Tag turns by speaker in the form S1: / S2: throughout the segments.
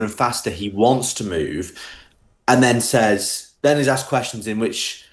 S1: and faster he wants to move, and then is asked questions in which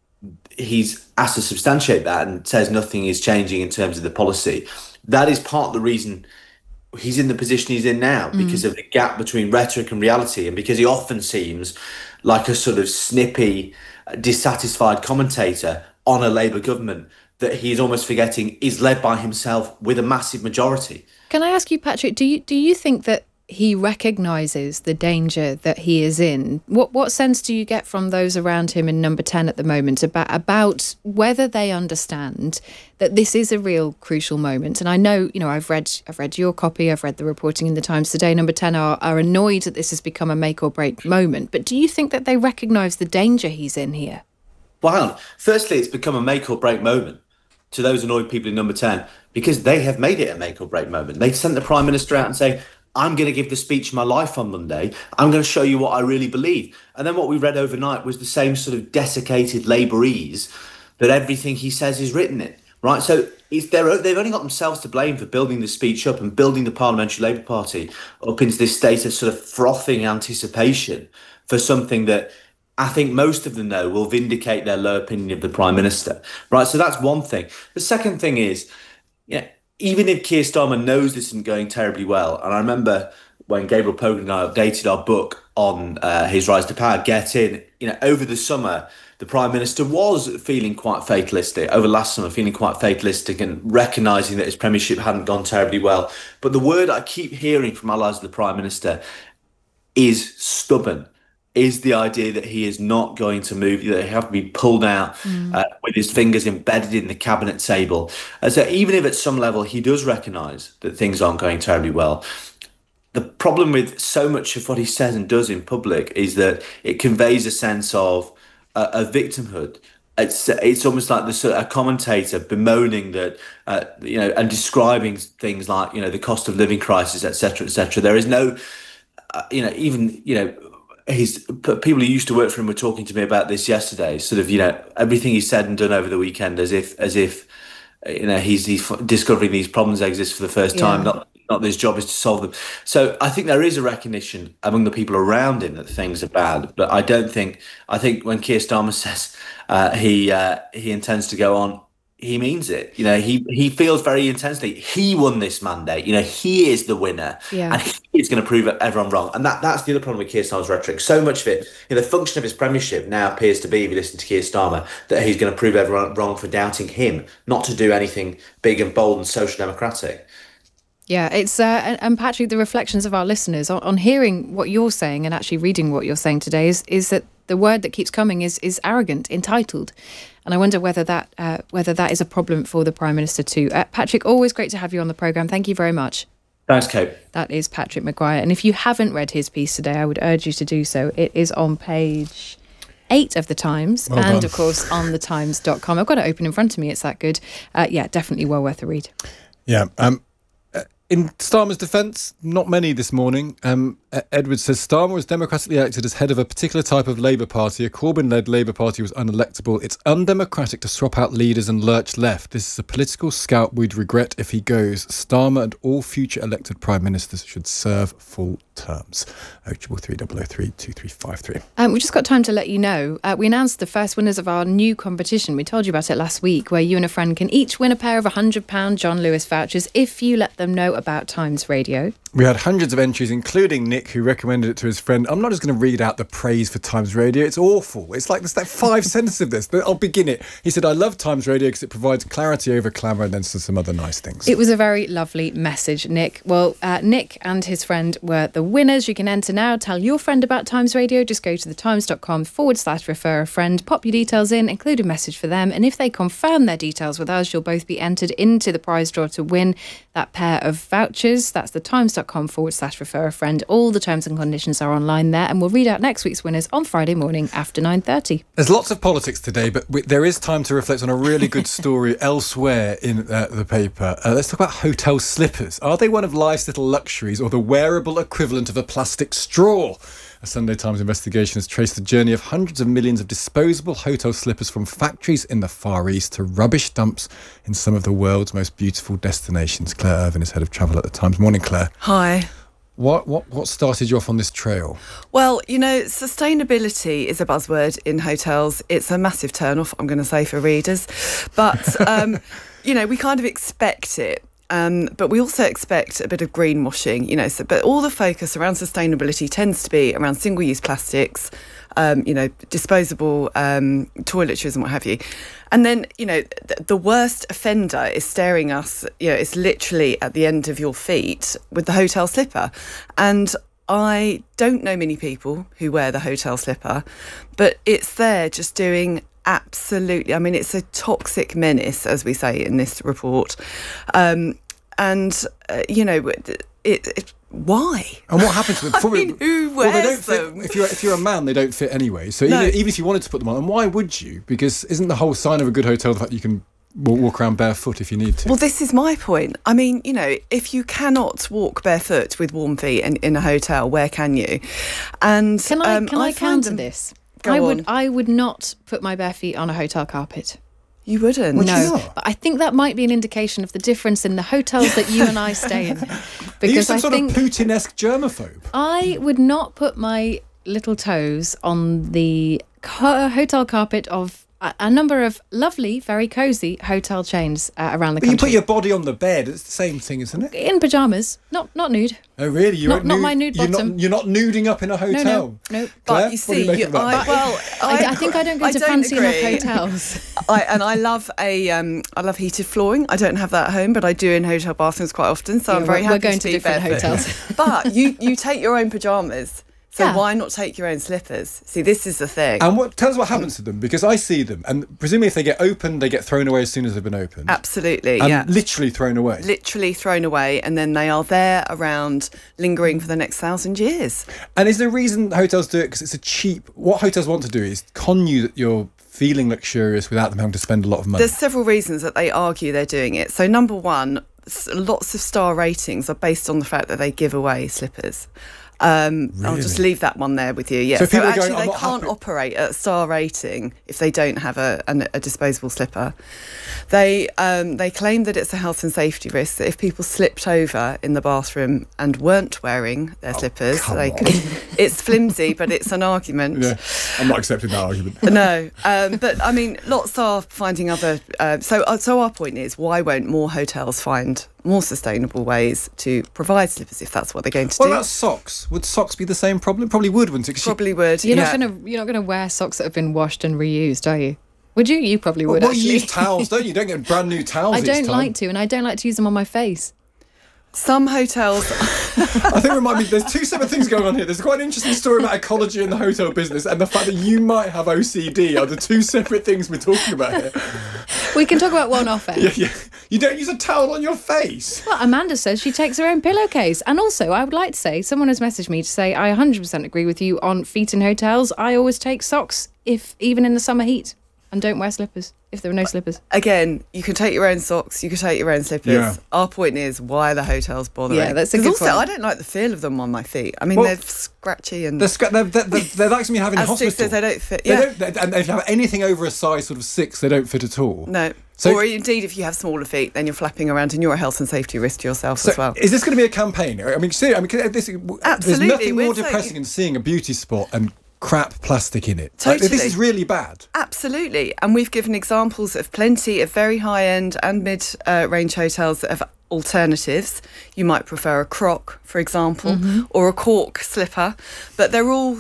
S1: he's asked to substantiate that and says nothing is changing in terms of the policy. That is part of the reason he's in the position he's in now, because of the gap between rhetoric and reality, and because he often seems like a sort of snippy, dissatisfied commentator on a Labour government that he's almost forgetting is led by himself with a massive majority.
S2: Can I ask you, Patrick, do you think that he recognises the danger that he is in? What sense do you get from those around him in Number 10 at the moment about whether they understand that this is a real crucial moment? And I know, I've read your copy, I've read the reporting in the Times today. Number 10 are annoyed that this has become a make or break moment. But do you think that they recognise the danger he's in here?
S1: Well, hang on. Firstly, it's become a make or break moment to those annoyed people in Number 10 because they have made it a make or break moment. They sent the Prime Minister out and say, I'm going to give the speech of my life on Monday. I'm going to show you what I really believe. And then what we read overnight was the same sort of desiccated Labourese that everything he says is written in, right? So they've only got themselves to blame for building the speech up and building the Parliamentary Labour Party up into this state of sort of frothing anticipation for something that I think most of them, though, will vindicate their low opinion of the Prime Minister, right? So that's one thing. The second thing is, even if Keir Starmer knows this isn't going terribly well, and I remember when Gabriel Pogan and I updated our book on his rise to power, Get In, over the summer, the Prime Minister was feeling quite fatalistic, over last summer, feeling quite fatalistic and recognising that his premiership hadn't gone terribly well. But the word I keep hearing from allies of the Prime Minister is stubborn, is the idea that he is not going to move, that he have to be pulled out with his fingers embedded in the cabinet table. And so even if at some level he does recognise that things aren't going terribly well, the problem with so much of what he says and does in public is that it conveys a sense of a victimhood. It's almost like a commentator bemoaning that, and describing things like, the cost of living crisis, etc., etc. There is no, people who used to work for him were talking to me about this yesterday. Sort of, everything he said and done over the weekend, as if he's discovering these problems exist for the first time. Not that his job is to solve them. So I think there is a recognition among the people around him that things are bad. But I think when Keir Starmer says he intends to go on, he means it. He feels very intensely he won this mandate. He is the winner, and he is going to prove everyone wrong. And that's the other problem with Keir Starmer's rhetoric. So much of it, the function of his premiership now appears to be, if you listen to Keir Starmer, that he's going to prove everyone wrong for doubting him, not to do anything big and bold and social democratic.
S2: Yeah, it's and Patrick, the reflections of our listeners on hearing what you're saying and actually reading what you're saying today is that the word that keeps coming is arrogant, entitled. And I wonder whether that is a problem for the Prime Minister too. Patrick, always great to have you on the programme. Thank you very much.
S1: Thanks, Kate.
S2: That is Patrick Maguire. And if you haven't read his piece today, I would urge you to do so. It is on page 8 of The Times of course, on thetimes.com. I've got it open in front of me. It's that good. Definitely well worth a read.
S3: Yeah. In Starmer's defence, not many this morning. Edwards says Starmer was democratically elected as head of a particular type of Labour Party. A Corbyn-led Labour Party was unelectable. It's undemocratic to swap out leaders and lurch left. This is a political scalp we'd regret if he goes. Starmer and all future elected Prime Ministers should serve full terms. 0333 2353.
S2: We've just got time to let you know. We announced the first winners of our new competition. We told you about it last week, where you and a friend can each win a pair of £100 John Lewis vouchers if you let them know about Times Radio.
S3: We had hundreds of entries, including Nick, who recommended it to his friend. I'm not just going to read out the praise for Times Radio. It's awful. It's like there's like 5 sentences of this. But I'll begin it. He said, I love Times Radio because it provides clarity over clamour, and then some other nice things.
S2: It was a very lovely message, Nick. Well, Nick and his friend were the winners. You can enter now. Tell your friend about Times Radio. Just go to thetimes.com/refer a friend. Pop your details in, include a message for them. And if they confirm their details with us, you'll both be entered into the prize draw to win that pair of vouchers. That's thetimes.com/refer a friend. All the terms and conditions are online there, and we'll read out next week's winners on Friday morning after 9:30.
S3: There's lots of politics today, but there is time to reflect on a really good story elsewhere in the paper. Let's talk about hotel slippers. Are they one of life's little luxuries or the wearable equivalent of a plastic straw? A Sunday Times investigation has traced the journey of hundreds of millions of disposable hotel slippers from factories in the Far East to rubbish dumps in some of the world's most beautiful destinations. Claire Irvin is head of travel at the Times. Morning, Claire.
S4: Hi.
S3: What started you off on this trail?
S4: Well, sustainability is a buzzword in hotels. It's a massive turn-off, I'm going to say, for readers. But, we kind of expect it. But we also expect a bit of greenwashing, but all the focus around sustainability tends to be around single-use plastics, disposable toiletries and what have you. And then, the worst offender is staring us, it's literally at the end of your feet with the hotel slipper. And I don't know many people who wear the hotel slipper, but it's there just doing absolutely, it's a toxic menace, as we say in this report. Why?
S3: And what happens with them?
S4: Who wears
S3: they don't
S4: them?
S3: Fit, if you're a man, they don't fit anyway. So
S4: No.
S3: even if you wanted to put them on, and why would you? Because isn't the whole sign of a good hotel the fact you can walk around barefoot if you need to?
S4: Well, this is my point. If you cannot walk barefoot with warm feet in a hotel, where can you? And
S2: Can I counter
S4: them-
S2: this?
S4: Go on.
S2: I would not put my bare feet on a hotel carpet.
S4: You wouldn't?
S3: Would you
S2: No,
S3: not?
S2: but I think that might be an indication of the difference in the hotels that you and I stay in.
S3: Are you
S2: Because
S3: some
S2: I
S3: sort
S2: think
S3: of Putin-esque germaphobe?
S2: I would not put my little toes on the hotel carpet of a number of lovely, very cosy hotel chains around the
S3: But you
S2: country.
S3: put your body on the bed. It's the same thing, isn't it?
S2: In pyjamas, not nude.
S3: Oh, really? You
S2: Not-
S3: won't
S2: not my nude bottom.
S3: You're not nuding up in a hotel.
S2: No.
S3: Claire,
S4: But you
S3: what do
S4: see,
S3: make of that?
S2: I think I don't go to fancy enough hotels.
S4: I love I love heated flooring. I don't have that at home, but I do in hotel bathrooms quite often. So
S2: Yeah,
S4: I'm very
S2: we're
S4: happy
S2: going
S4: to
S2: to
S4: be
S2: different
S4: barefoot.
S2: hotels.
S4: But you take your own pyjamas. So
S2: Yeah.
S4: why not take your own slippers? See, this is the thing.
S3: And tell us what happens to them, because I see them, and presumably if they get opened, they get thrown away as soon as they've been opened.
S4: Absolutely,
S3: And
S4: yeah.
S3: literally thrown away.
S4: Literally thrown away, and then they are there around, lingering for the next 1,000 years.
S3: And is there a reason hotels do it? Because it's a cheap... What hotels want to do is con you that you're feeling luxurious without them having to spend a lot of money.
S4: There's several reasons that they argue they're doing it. So number one, lots of star ratings are based on the fact that they give away slippers. I'll just leave that one there with you. Yeah.
S3: So people are
S4: actually,
S3: going, "I'm
S4: they
S3: not
S4: can't
S3: happy."
S4: operate at a star rating if they don't have a disposable slipper. They claim that it's a health and safety risk. That if people slipped over in the bathroom and weren't wearing their slippers,
S3: come
S4: they
S3: on.
S4: could. It's flimsy, but it's an argument.
S3: Yeah, I'm not accepting that argument.
S4: No, but lots are finding other. So our point is, why won't more hotels find more sustainable ways to provide slippers if that's what they're going to
S3: What
S4: do?
S3: about socks? Would socks be the same problem? Probably would, wouldn't it? 'Cause
S4: Probably would.
S2: You're
S4: yeah.
S2: not gonna wear socks that have been washed and reused, are you? Would you? You probably would.
S3: Well,
S2: actually.
S3: you use towels, don't you? You don't get brand new towels
S2: I
S3: each
S2: don't
S3: time.
S2: like to, and I don't like to use them on my face.
S4: Some hotels.
S3: I think remind me, there's two separate things going on here. There's quite an interesting story about ecology in the hotel business, and the fact that you might have OCD are the two separate things we're talking about here.
S2: We can talk about one off air.
S3: Yeah. You don't use a towel on your face.
S2: Well, Amanda says she takes her own pillowcase. And also, I would like to say, someone has messaged me to say, I 100% agree with you on feet in hotels. I always take socks, even in the summer heat, and don't wear slippers if there are no slippers.
S4: Again, you can take your own socks, you can take your own slippers.
S3: Yeah.
S4: Our point is, why are the hotels bothering?
S2: Yeah, that's a
S4: 'Cause
S2: good
S4: also,
S2: point.
S4: I don't like the feel of them on my feet. I mean,
S3: Well,
S4: they're scratchy and...
S3: They're like something you have in
S4: As
S3: hospital.
S4: Stu says, they don't fit.
S3: They
S4: Yeah.
S3: don't, and if you have anything over a size sort of 6, they don't fit at all.
S4: No.
S3: So-
S4: or indeed, if you have smaller feet, then you're flapping around and you're a health and safety risk to yourself
S3: So
S4: as well.
S3: is this going to be a campaign? I mean, there's
S4: Absolutely,
S3: nothing more
S4: we're saying-
S3: depressing than seeing a beauty spot and crap plastic in it.
S4: Totally.
S3: This is really bad.
S4: Absolutely. And we've given examples of plenty of very high-end and mid-range hotels that have alternatives. You might prefer a croc, for example, or a cork slipper, but they're all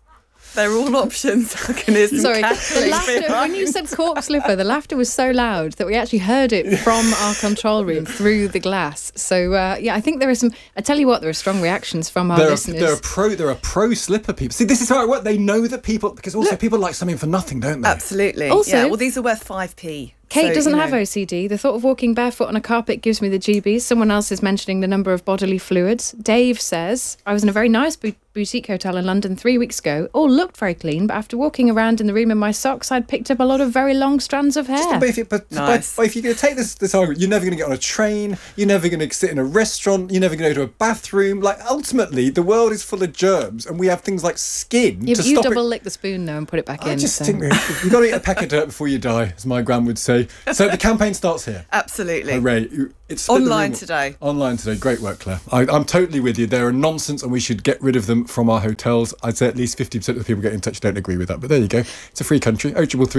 S4: options. I can hear some
S2: Sorry, the
S4: cackling
S2: laughter,
S4: behind.
S2: when you said cork slipper, the laughter was so loud that we actually heard it from our control room through the glass. So, I think there are some... I tell you what, there are strong reactions from our listeners.
S3: There are pro slipper people. See, this is how it works. They know that people, because also people like something for nothing, don't they?
S4: Absolutely.
S2: Also-
S4: yeah, well, these are worth 5p.
S2: Kate
S4: So,
S2: doesn't
S4: you
S2: have
S4: know.
S2: OCD. The thought of walking barefoot on a carpet gives me the GBs. Someone else is mentioning the number of bodily fluids. Dave says, I was in a very nice boutique hotel in London 3 weeks ago. All looked very clean, but after walking around in the room in my socks, I'd picked up a lot of very long strands of hair.
S3: But if you're going to take this argument, you're never going to get on a train, you're never going to sit in a restaurant, you're never going to go to a bathroom. Like, ultimately, the world is full of germs, and we have things like skin to stop it.
S2: You double lick the spoon, though, and put it back in.
S3: I just think you've got to eat a peck of dirt before you die, as my gran would say. So the campaign starts here.
S4: Absolutely.
S3: Hooray. It's
S4: online today.
S3: Online today. Great work, Claire. I'm totally with you. They're a nonsense and we should get rid of them from our hotels. I'd say at least 50% of the people get in touch don't agree with that. But there you go. It's a free country.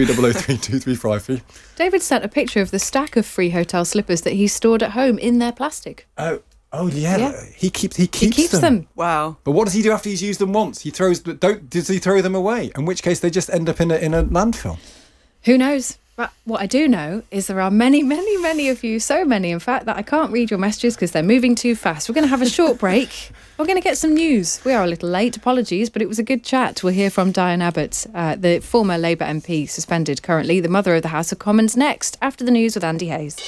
S3: 033003235.
S2: David sent a picture of the stack of free hotel slippers that he stored at home in their plastic.
S3: Oh yeah. He keeps
S2: them.
S4: Wow.
S3: But what does he do after he's used them once? Does he throw them away? In which case they just end up in a landfill.
S2: Who knows? But what I do know is there are many, many, many of you, so many in fact, that I can't read your messages because they're moving too fast. We're going to have a short break. We're going to get some news. We are a little late, apologies, but it was a good chat. We'll hear from Diane Abbott, the former Labour MP, suspended currently, the Mother of the House of Commons, next, after the news with Andy Hayes.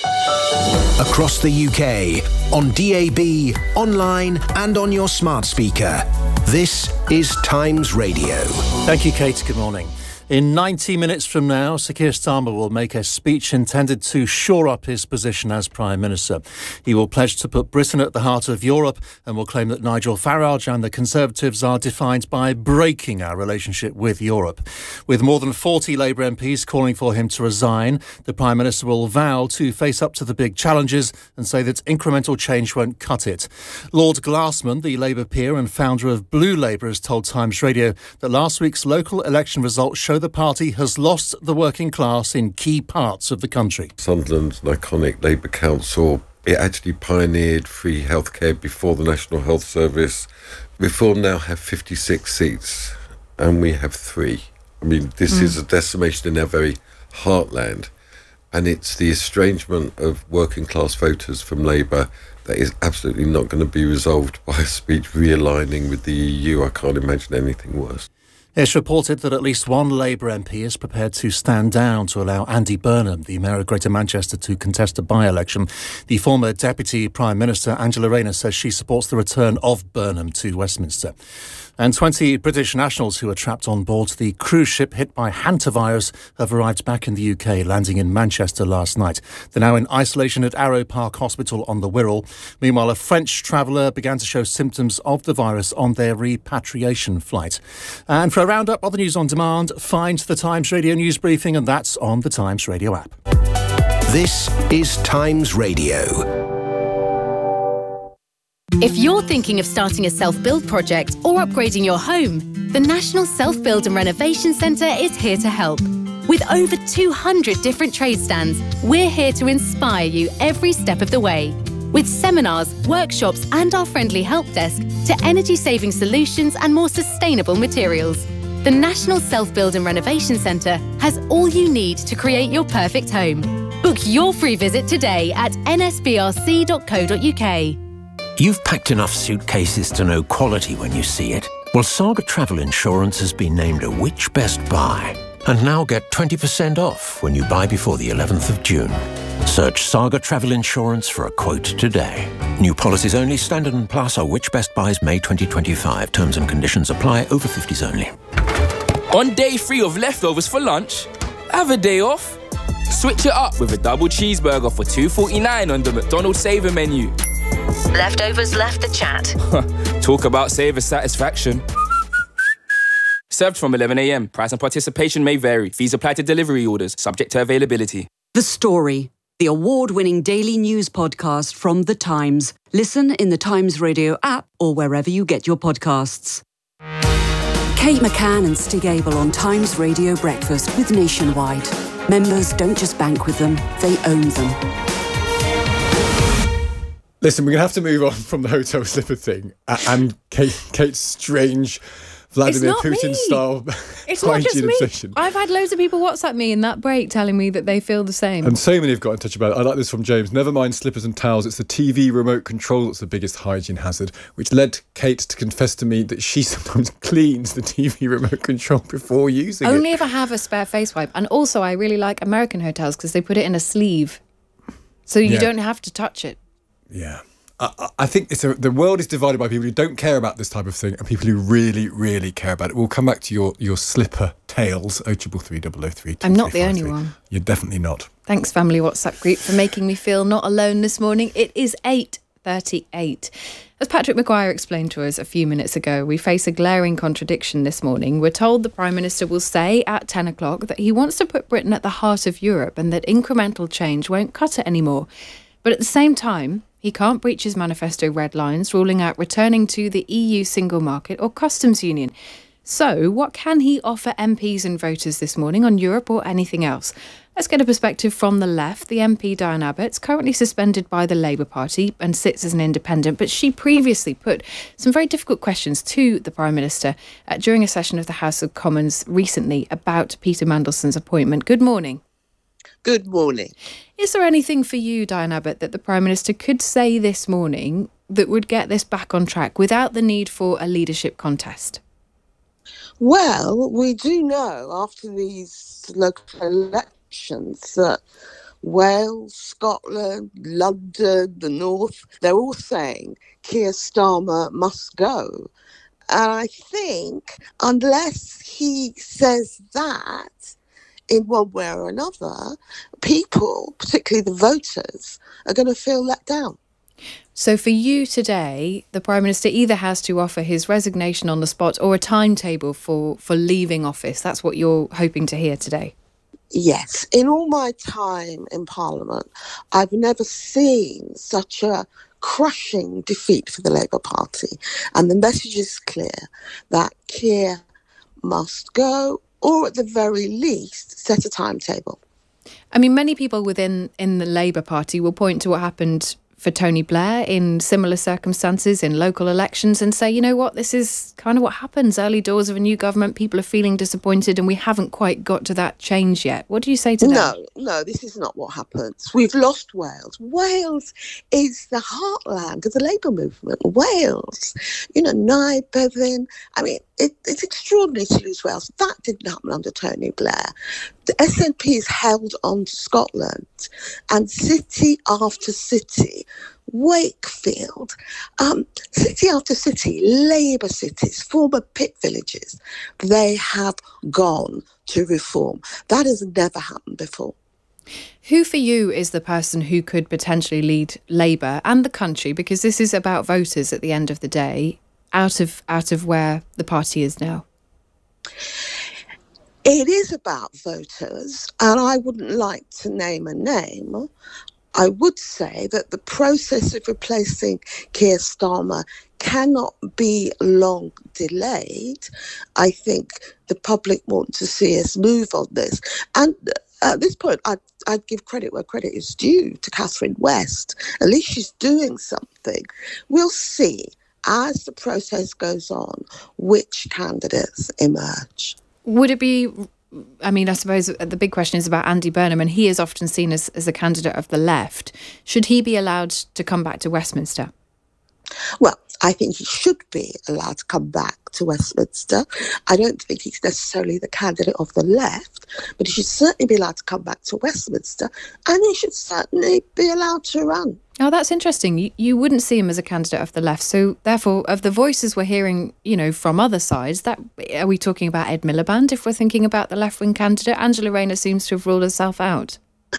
S5: Across the UK, on DAB, online and on your smart speaker. This is Times Radio.
S6: Thank you, Kate. Good morning. In 90 minutes from now, Sir Keir Starmer will make a speech intended to shore up his position as Prime Minister. He will pledge to put Britain at the heart of Europe and will claim that Nigel Farage and the Conservatives are defined by breaking our relationship with Europe. With more than 40 Labour MPs calling for him to resign, the Prime Minister will vow to face up to the big challenges and say that incremental change won't cut it. Lord Glassman, the Labour peer and founder of Blue Labour, has told Times Radio that last week's local election results show the party has lost the working class in key parts of the country.
S7: Sunderland's an iconic Labour council. It actually pioneered free healthcare before the National Health Service. Reform now have 56 seats and we have 3. I mean, this is a decimation in our very heartland, and it's the estrangement of working class voters from Labour that is absolutely not going to be resolved by a speech realigning with the EU. I can't imagine anything worse.
S6: It's reported that at least one Labour MP is prepared to stand down to allow Andy Burnham, the Mayor of Greater Manchester, to contest a by-election. The former Deputy Prime Minister, Angela Rayner, says she supports the return of Burnham to Westminster. And 20 British nationals who were trapped on board the cruise ship hit by hantavirus have arrived back in the UK, landing in Manchester last night. They're now in isolation at Arrow Park Hospital on the Wirral. Meanwhile, a French traveller began to show symptoms of the virus on their repatriation flight. And for a roundup of the news on demand, find the Times Radio news briefing, and that's on the Times Radio app.
S5: This is Times Radio.
S8: If you're thinking of starting a self-build project or upgrading your home, the National Self-Build and Renovation Centre is here to help. With over 200 different trade stands, we're here to inspire you every step of the way. With seminars, workshops and our friendly help desk to energy-saving solutions and more sustainable materials. The National Self-Build and Renovation Centre has all you need to create your perfect home. Book your free visit today at nsbrc.co.uk.
S9: You've packed enough suitcases to know quality when you see it. Well, Saga Travel Insurance has been named a Which Best Buy. And now get 20% off when you buy before the 11th of June. Search Saga Travel Insurance for a quote today. New policies only. Standard and Plus are Which Best Buys May 2025. Terms and conditions apply. Over 50s only.
S10: On day 3 of leftovers for lunch, have a day off. Switch it up with a double cheeseburger for $2.49 on the McDonald's Saver menu.
S8: Leftovers left the chat.
S10: Talk about saver satisfaction. Served from 11 a.m. Price and participation may vary. Fees apply to delivery orders, subject to availability.
S11: The Story, the award-winning daily news podcast from The Times. Listen in the Times Radio app or wherever you get your podcasts. Kate McCann and Stig Abel on Times Radio Breakfast with Nationwide. Members don't just bank with them, they own them.
S3: Listen, we're going to have to move on from the hotel slipper thing and Kate's strange Vladimir Putin style
S2: it's not just me.
S3: obsession.
S2: I've had loads of people WhatsApp me in that break telling me that they feel the same.
S3: And so many have got in touch about it. I like this from James. Never mind slippers and towels, it's the TV remote control that's the biggest hygiene hazard, which led Kate to confess to me that she sometimes cleans the TV remote control before using it.
S2: Only if I have a spare face wipe. And also I really like American hotels because they put it in a sleeve. So you don't have to touch it.
S3: Yeah. I think the world is divided by people who don't care about this type of thing and people who really, really care about it. We'll come back to your slipper tales, 0333 003.
S2: I'm not the only one.
S3: You're definitely not.
S2: Thanks, Family WhatsApp group, for making me feel not alone this morning. It is 8:38. As Patrick Maguire explained to us a few minutes ago, we face a glaring contradiction this morning. We're told the Prime Minister will say at 10 o'clock that he wants to put Britain at the heart of Europe and that incremental change won't cut it anymore. But at the same time, he can't breach his manifesto red lines, ruling out returning to the EU single market or customs union. So what can he offer MPs and voters this morning on Europe or anything else? Let's get a perspective from the left. The MP, Diane Abbott's currently suspended by the Labour Party and sits as an independent, but she previously put some very difficult questions to the Prime Minister during a session of the House of Commons recently about Peter Mandelson's appointment. Good morning.
S12: Good morning.
S2: Is there anything for you, Diane Abbott, that the Prime Minister could say this morning that would get this back on track without the need for a leadership contest?
S12: Well, we do know after these local elections that Wales, Scotland, London, the North, they're all saying Keir Starmer must go. And I think unless he says that in one way or another, people, particularly the voters, are going to feel let down.
S2: So for you today, the Prime Minister either has to offer his resignation on the spot or a timetable for leaving office. That's what you're hoping to hear today.
S12: Yes. In all my time in Parliament, I've never seen such a crushing defeat for the Labour Party. And the message is clear that Keir must go, or at the very least, set a timetable.
S2: I mean, many people in the Labour Party will point to what happened for Tony Blair in similar circumstances in local elections and say, you know what, this is kind of what happens. Early doors of a new government, people are feeling disappointed and we haven't quite got to that change yet. What do you say to that?
S12: No, this is not what happens. We've lost Wales. Wales is the heartland of the Labour movement. Wales, Nye Bevan. I mean, it's extraordinary to lose Wales. That didn't happen under Tony Blair. The SNP has held on to Scotland, and city after city, Wakefield, city after city, Labour cities, former pit villages, they have gone to reform. That has never happened before.
S2: Who for you is the person who could potentially lead Labour and the country, because this is about voters at the end of the day, out of where the party is now?
S12: It is about voters, and I wouldn't like to name a name. I would say that the process of replacing Keir Starmer cannot be long delayed. I think the public want to see us move on this. And at this point, I'd give credit where credit is due to Catherine West. At least she's doing something. We'll see, as the process goes on, which candidates emerge.
S2: Would it be, I mean, I suppose the big question is about Andy Burnham, and he is often seen as a candidate of the left. Should he be allowed to come back to Westminster?
S12: Well, I think he should be allowed to come back to Westminster. I don't think he's necessarily the candidate of the left, but he should certainly be allowed to come back to Westminster, and he should certainly be allowed to run.
S2: Oh, that's interesting. You wouldn't see him as a candidate of the left. So therefore, of the voices we're hearing, from other sides, are we talking about Ed Miliband if we're thinking about the left-wing candidate? Angela Rayner seems to have ruled herself out.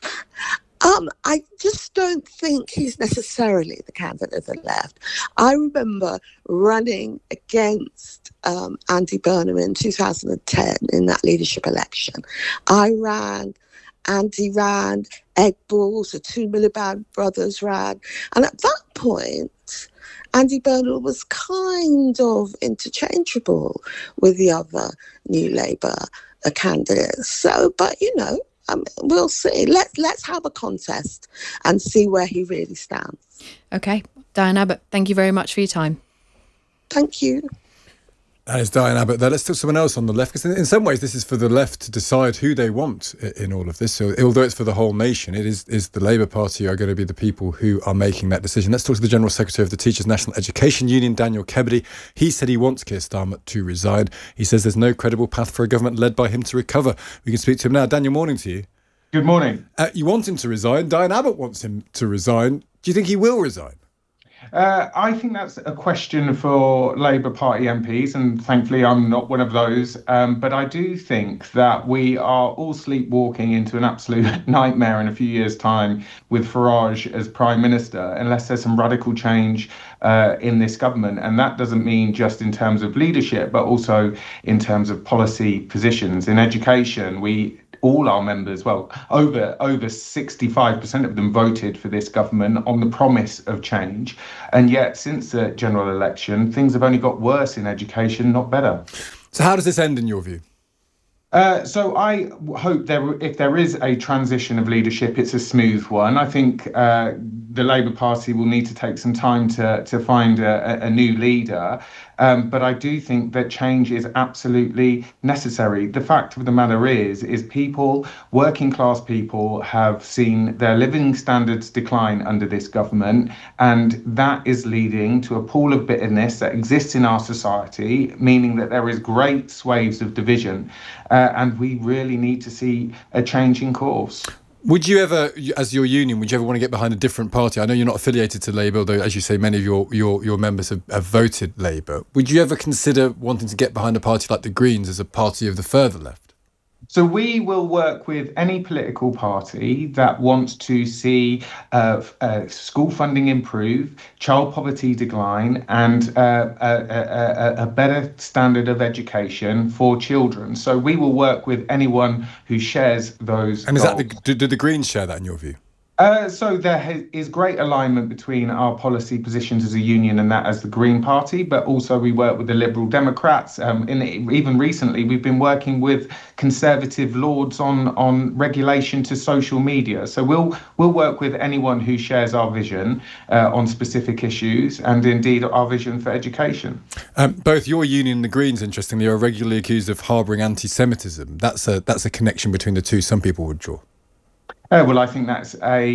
S12: I just don't think he's necessarily the candidate of the left. I remember running against Andy Burnham in 2010 in that leadership election. I ran, Andy ran, Ed Balls, the two Miliband brothers ran. And at that point, Andy Burnham was kind of interchangeable with the other New Labour candidates. So, but, we'll see. Let's have a contest and see where he really stands.
S2: OK. Diane Abbott, thank you very much for your time.
S12: Thank you.
S3: That is Diane Abbott there. Let's talk to someone else on the left, because in some ways this is for the left to decide who they want in all of this. So although it's for the whole nation, it is the Labour Party are going to be the people who are making that decision. Let's talk to the General Secretary of the Teachers National Education Union, Daniel Kebede. He said he wants Keir Starmer to resign. He says there's no credible path for a government led by him to recover. We can speak to him now. Daniel, morning to you.
S13: Good morning.
S3: You want him to resign. Diane Abbott wants him to resign. Do you think he will resign?
S13: I think that's a question for Labour Party MPs, and thankfully I'm not one of those. But I do think that we are all sleepwalking into an absolute nightmare in a few years' time with Farage as Prime Minister, unless there's some radical change in this government. And that doesn't mean just in terms of leadership, but also in terms of policy positions. In education, all our members, well, over 65% of them voted for this government on the promise of change. And yet, since the general election, things have only got worse in education, not better.
S3: So how does this end in your view?
S13: So I hope if there is a transition of leadership, it's a smooth one. I think the Labour Party will need to take some time to find a new leader. But I do think that change is absolutely necessary. The fact of the matter is people, working class people, have seen their living standards decline under this government, and that is leading to a pool of bitterness that exists in our society, meaning that there is great swathes of division, and we really need to see a change in course.
S3: Would you ever, as your union, want to get behind a different party? I know you're not affiliated to Labour, although, as you say, many of your members have voted Labour. Would you ever consider wanting to get behind a party like the Greens as a party of the further left?
S13: So we will work with any political party that wants to see school funding improve, child poverty decline, and a better standard of education for children. So we will work with anyone who shares those
S3: And
S13: goals.
S3: do the Greens share that in your view?
S13: So there is great alignment between our policy positions as a union and that as the Green Party, but also we work with the Liberal Democrats. Even recently, we've been working with Conservative Lords on regulation to social media. So we'll work with anyone who shares our vision on specific issues, and indeed our vision for education.
S3: Both your union and the Greens, interestingly, are regularly accused of harbouring anti-Semitism. That's a connection between the two some people would draw.
S13: Well, I think that's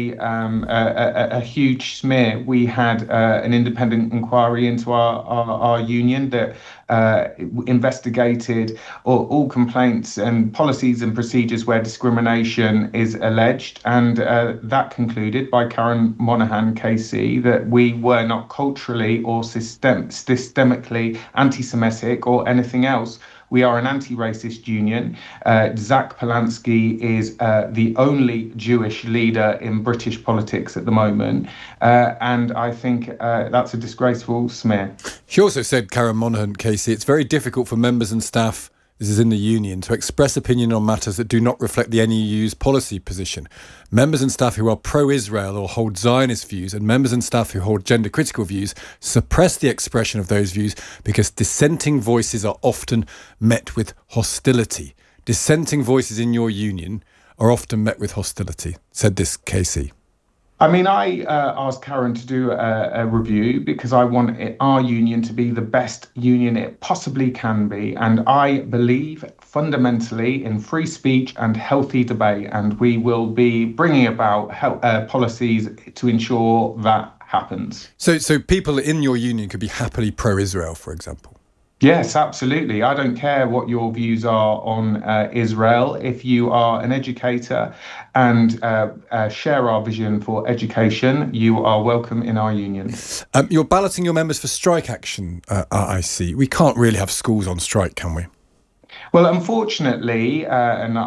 S13: a huge smear. We had an independent inquiry into our union that investigated all complaints and policies and procedures where discrimination is alleged, and that concluded by Karen Monaghan KC that we were not culturally or systemically anti-Semitic or anything else. We are an anti-racist union. Zach Polanski is the only Jewish leader in British politics at the moment. And I think that's a disgraceful smear.
S3: She also said, Karen Monaghan, Casey, it's very difficult for members and staff, this is in the union, to express opinion on matters that do not reflect the NEU's policy position. Members and staff who are pro-Israel or hold Zionist views, and members and staff who hold gender-critical views, suppress the expression of those views because dissenting voices are often met with hostility. Dissenting voices in your union are often met with hostility, said this Casey.
S13: I mean, I asked Karen to do a review because I want our union to be the best union it possibly can be. And I believe fundamentally in free speech and healthy debate. And we will be bringing about policies to ensure that happens.
S3: So people in your union could be happily pro-Israel, for example?
S13: Yes, absolutely. I don't care what your views are on Israel. If you are an educator and share our vision for education, you are welcome in our union.
S3: You're balloting your members for strike action, I see. We can't really have schools on strike, can we?
S13: Well, unfortunately, and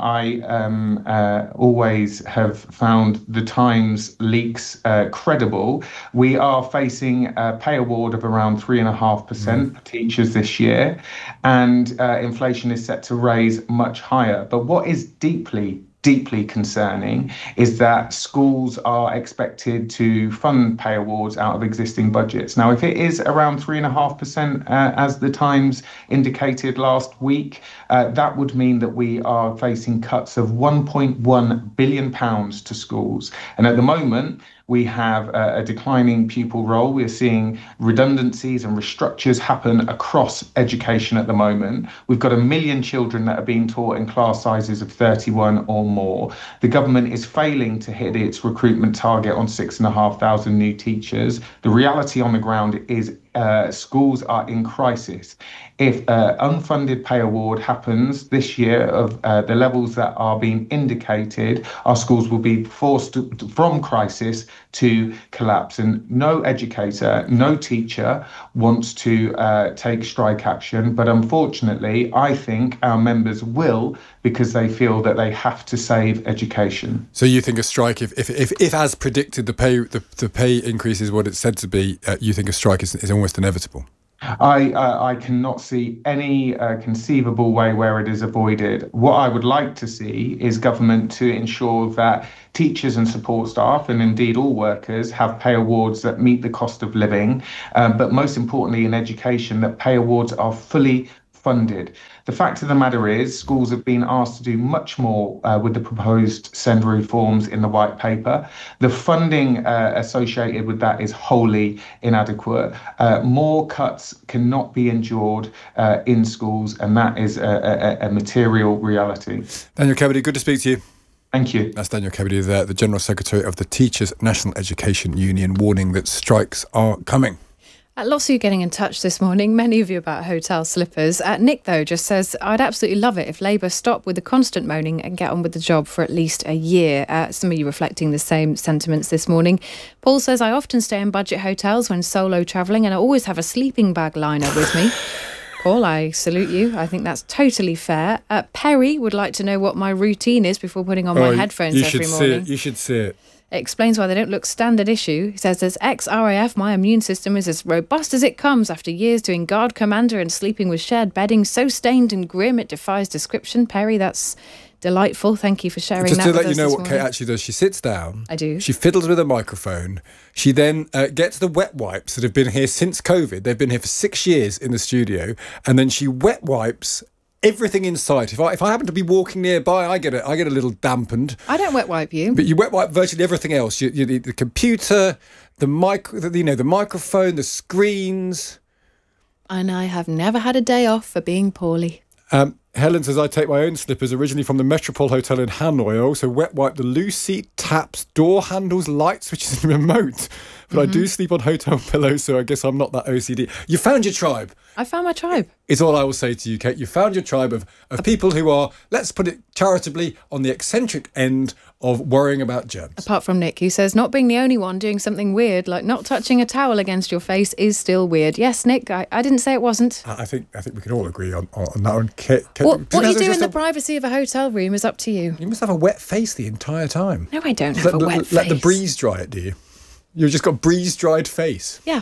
S13: I always have found the Times leaks credible, we are facing a pay award of around 3.5% for teachers this year, and inflation is set to raise much higher. But what is deeply concerning is that schools are expected to fund pay awards out of existing budgets. Now, if it is around 3.5%, as the Times indicated last week, that would mean that we are facing cuts of £1.1 billion to schools. And at the moment, we have a declining pupil roll. We're seeing redundancies and restructures happen across education at the moment. We've got 1 million children that are being taught in class sizes of 31 or more. The government is failing to hit its recruitment target on 6,500 new teachers. The reality on the ground is schools are in crisis. If unfunded pay award happens this year of the levels that are being indicated, our schools will be forced from crisis to collapse. And no educator, no teacher wants to take strike action. But unfortunately, I think our members will, because they feel that they have to save education.
S3: So you think a strike, if as predicted, the pay increase is what it's said to be, you think a strike is almost inevitable?
S13: I cannot see any conceivable way where it is avoided. What I would like to see is government to ensure that teachers and support staff, and indeed all workers, have pay awards that meet the cost of living, but most importantly in education, that pay awards are fully funded. The fact of the matter is, schools have been asked to do much more with the proposed SEND reforms in the white paper. The funding associated with that is wholly inadequate. More cuts cannot be endured in schools, and that is a material reality.
S3: Daniel Kebede, good to speak to you.
S13: Thank you.
S3: That's Daniel Kebede there, the General Secretary of the Teachers National Education Union, warning that strikes are coming.
S2: Lots of you getting in touch this morning, many of you about hotel slippers. Nick, though, just says, I'd absolutely love it if Labour stop with the constant moaning and get on with the job for at least a year. Some of you reflecting the same sentiments this morning. Paul says, I often stay in budget hotels when solo travelling and I always have a sleeping bag liner with me. Paul, I salute you. I think that's totally fair. Perry would like to know what my routine is before putting on my headphones every morning.
S3: You should see it.
S2: It explains why they don't look standard issue. He says, as ex-RAF, my immune system is as robust as it comes after years doing guard commander and sleeping with shared bedding, so stained and grim it defies description. Perry, that's delightful. Thank you for sharing that with us.
S3: Just to let you know what
S2: morning.
S3: Kate actually does, she sits down.
S2: I do.
S3: She fiddles with a microphone. She then gets the wet wipes that have been here since COVID. They've been here for 6 years in the studio. And then she wet wipes everything in sight. If I happen to be walking nearby, I get a little dampened.
S2: I don't wet wipe you.
S3: But you wet wipe virtually everything else. You the computer, the microphone, the screens.
S2: And I have never had a day off for being poorly.
S3: Helen says, I take my own slippers, originally from the Metropole Hotel in Hanoi. I also wet wipe the loose seat, taps, door handles, light switches and remote. But I do sleep on hotel pillows, so I guess I'm not that OCD. You found your tribe.
S2: I found my tribe.
S3: Is all I will say to you, Kate. You found your tribe of people who are, let's put it charitably, on the eccentric end of worrying about germs.
S2: Apart from Nick, who says not being the only one doing something weird, like not touching a towel against your face, is still weird. Yes, Nick, I didn't say it wasn't.
S3: I think we can all agree on that one. Kate,
S2: what you do in the privacy of a hotel room is up to you.
S3: You must have a wet face the entire time.
S2: No, I don't have a wet face.
S3: Let the breeze dry it, do you? You've just got breeze-dried face.
S2: Yeah.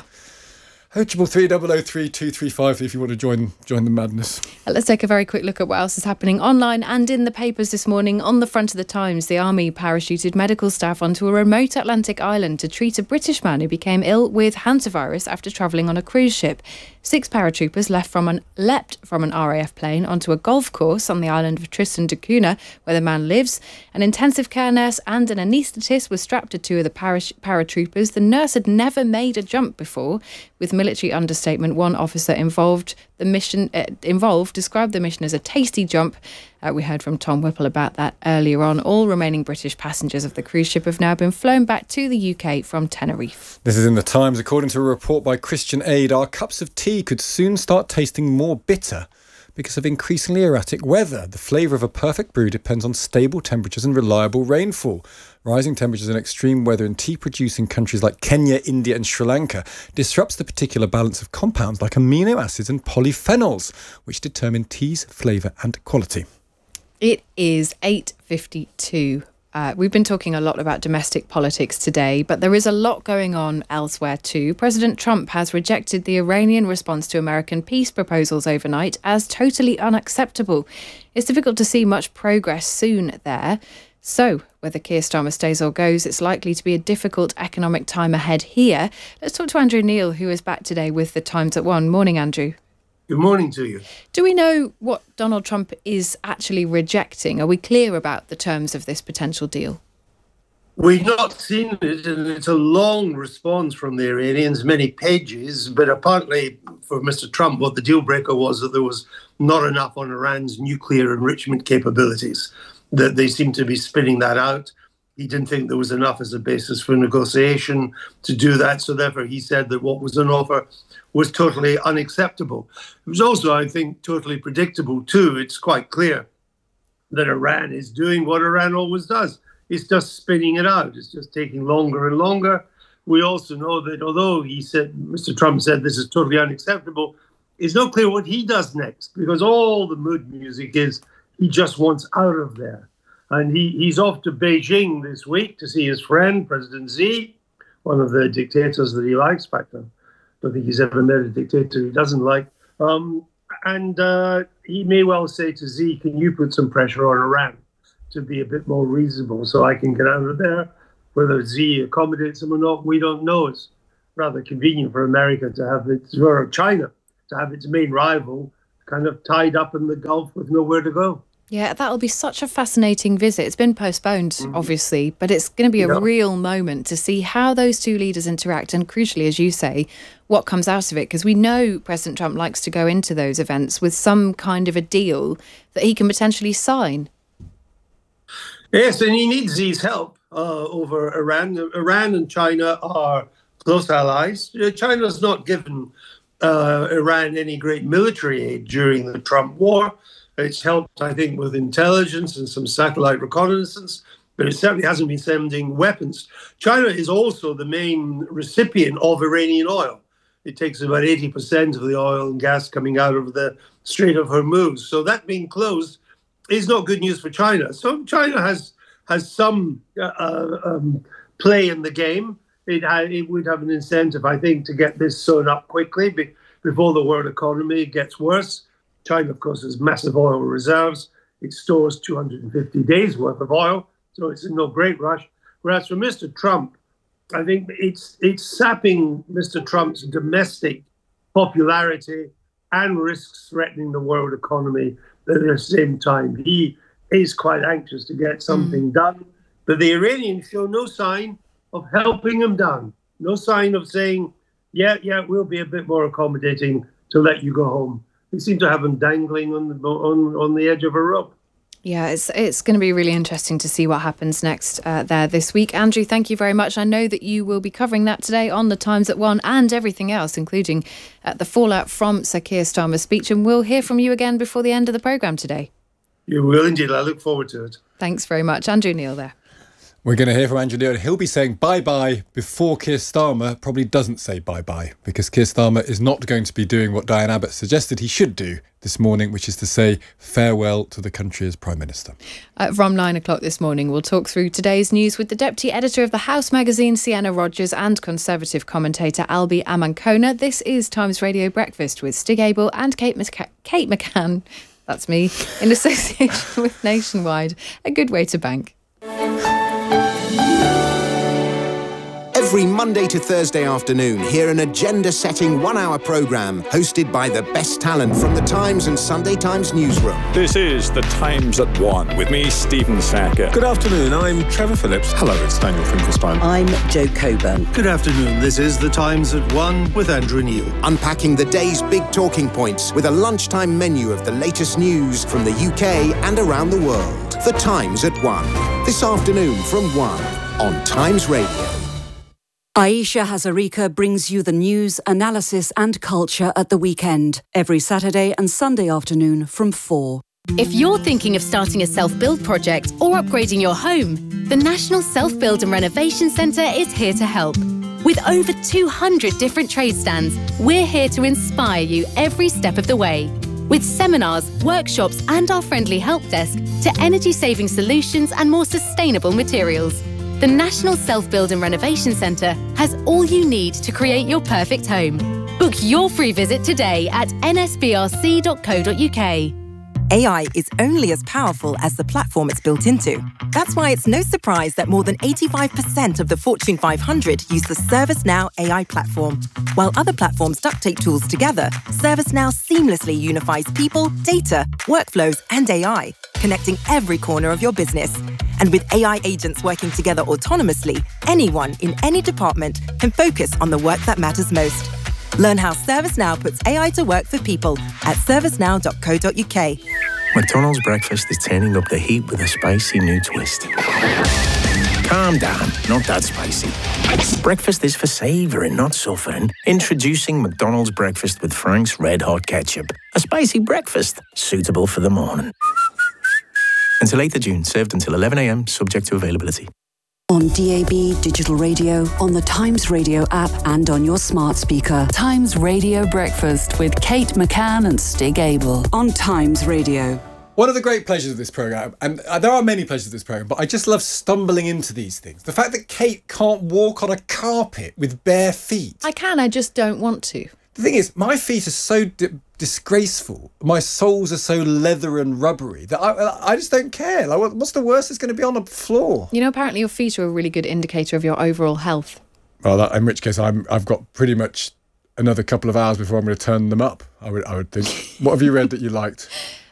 S3: 033003235 if you want to join the madness.
S2: Let's take a very quick look at what else is happening online and in the papers this morning. On the front of the Times, the Army parachuted medical staff onto a remote Atlantic island to treat a British man who became ill with hantavirus after travelling on a cruise ship. 6 paratroopers leapt from an RAF plane onto a golf course on the island of Tristan da Cunha, where the man lives. An intensive care nurse and an anaesthetist were strapped to 2 of the paratroopers. The nurse had never made a jump before. With military understatement, one officer involved described the mission as a tasty jump. We heard from Tom Whipple about that earlier on. All remaining British passengers of the cruise ship have now been flown back to the UK from Tenerife.
S3: This is in the Times. According to a report by Christian Aid, our cups of tea could soon start tasting more bitter because of increasingly erratic weather. The flavour of a perfect brew depends on stable temperatures and reliable rainfall. Rising temperatures and extreme weather in tea-producing countries like Kenya, India and Sri Lanka disrupts the particular balance of compounds like amino acids and polyphenols, which determine tea's flavour and quality.
S2: It is 8:52. We've been talking a lot about domestic politics today, but there is a lot going on elsewhere too. President Trump has rejected the Iranian response to American peace proposals overnight as totally unacceptable. It's difficult to see much progress soon there. So, whether Keir Starmer stays or goes, it's likely to be a difficult economic time ahead here. Let's talk to Andrew Neil, who is back today with the Times at 1. Morning, Andrew.
S14: Good morning to you.
S2: Do we know what Donald Trump is actually rejecting? Are we clear about the terms of this potential deal?
S14: We've not seen it, and it's a long response from the Iranians, many pages, but apparently for Mr. Trump, what the deal breaker was that there was not enough on Iran's nuclear enrichment capabilities, that they seem to be spinning that out. He didn't think there was enough as a basis for negotiation to do that. So therefore, he said that what was on offer was totally unacceptable. It was also, I think, totally predictable too. It's quite clear that Iran is doing what Iran always does. It's just spinning it out. It's just taking longer and longer. We also know that although Mr. Trump said this is totally unacceptable, it's not clear what he does next, because all the mood music is he just wants out of there. And he's off to Beijing this week to see his friend, President Xi, one of the dictators that he likes. In fact, I don't think he's ever met a dictator he doesn't like. And he may well say to Xi, can you put some pressure on Iran to be a bit more reasonable so I can get out of there? Whether Xi accommodates him or not, we don't know. It's rather convenient for America to have or China to have its main rival kind of tied up in the Gulf with nowhere to go.
S2: Yeah, that'll be such a fascinating visit. It's been postponed, obviously, but it's going to be a real moment to see how those two leaders interact and, crucially, as you say, what comes out of it. Because we know President Trump likes to go into those events with some kind of a deal that he can potentially sign.
S14: Yes, and he needs Xi's help over Iran. Iran and China are close allies. China's not given Iran any great military aid during the Trump war. It's helped, I think, with intelligence and some satellite reconnaissance, but it certainly hasn't been sending weapons. China is also the main recipient of Iranian oil. It takes about 80% of the oil and gas coming out of the Strait of Hormuz. So that being closed is not good news for China. So China has some play in the game. It would have an incentive, I think, to get this sewn up quickly before the world economy gets worse. China, of course, has massive oil reserves. It stores 250 days worth of oil, so it's in no great rush. Whereas for Mr. Trump, I think it's sapping Mr. Trump's domestic popularity and risks threatening the world economy at the same time. He is quite anxious to get something done, but the Iranians show no sign of helping him down. No sign of saying, yeah, we'll be a bit more accommodating to let you go home. They seem to have him dangling on the edge of a rope.
S2: Yeah, it's going to be really interesting to see what happens next there this week. Andrew, thank you very much. I know that you will be covering that today on The Times at 1 and everything else, including the fallout from Sir Keir Starmer's speech. And we'll hear from you again before the end of the programme today.
S14: You will indeed. I look forward to it.
S2: Thanks very much. Andrew Neil there.
S3: We're going to hear from Andrew Neil. He'll be saying bye-bye before Keir Starmer probably doesn't say bye-bye, because Keir Starmer is not going to be doing what Diane Abbott suggested he should do this morning, which is to say farewell to the country as Prime Minister.
S2: From 9 o'clock this morning, we'll talk through today's news with the Deputy Editor of the House magazine, Sienna Rogers, and Conservative commentator Albie Amankona. This is Times Radio Breakfast with Stig Abel and Kate McCann. That's me, in association with Nationwide. A good way to bank.
S5: Every Monday to Thursday afternoon, hear an agenda-setting one-hour programme hosted by the best talent from The Times and Sunday Times newsroom.
S15: This is The Times at 1 with me, Stephen Sacker.
S16: Good afternoon, I'm Trevor Phillips.
S15: Hello, it's Daniel Finkelstein.
S17: I'm Jo Coburn.
S18: Good afternoon, this is The Times at 1 with Andrew Neil.
S5: Unpacking the day's big talking points with a lunchtime menu of the latest news from the UK and around the world. The Times at 1. This afternoon from 1 on Times Radio.
S11: Aisha Hazarika brings you the news, analysis and culture at the weekend, every Saturday and Sunday afternoon from 4.
S8: If you're thinking of starting a self-build project or upgrading your home, the National Self-Build and Renovation Centre is here to help. With over 200 different trade stands, we're here to inspire you every step of the way. With seminars, workshops and our friendly help desk to energy-saving solutions and more sustainable materials. The National Self-Build and Renovation Centre has all you need to create your perfect home. Book your free visit today at nsbrc.co.uk.
S19: AI is only as powerful as the platform it's built into. That's why it's no surprise that more than 85% of the Fortune 500 use the ServiceNow AI platform. While other platforms duct tape tools together, ServiceNow seamlessly unifies people, data, workflows, and AI, connecting every corner of your business. And with AI agents working together autonomously, anyone in any department can focus on the work that matters most. Learn how ServiceNow puts AI to work for people at servicenow.co.uk.
S9: McDonald's breakfast is turning up the heat with a spicy new twist. Calm down, not that spicy. Breakfast is for savouring, not suffering. Introducing McDonald's breakfast with Frank's Red Hot Ketchup. A spicy breakfast, suitable for the morning. Until 8th of June, served until 11 a.m, subject to availability.
S11: On DAB, digital radio, on the Times Radio app and on your smart speaker.
S17: Times Radio Breakfast with Kate McCann and Stig Abel.
S11: On Times Radio.
S3: One of the great pleasures of this programme, and there are many pleasures of this programme, but I just love stumbling into these things. The fact that Kate can't walk on a carpet with bare feet.
S2: I can, I just don't want to.
S3: The thing is, my feet are so disgraceful. My soles are so leather and rubbery that I just don't care. Like, what's the worst that's going to be on the floor?
S2: You know, apparently your feet are a really good indicator of your overall health.
S3: Well, in which case I've got pretty much another couple of hours before I'm going to turn them up, I would think. What have you read that you liked?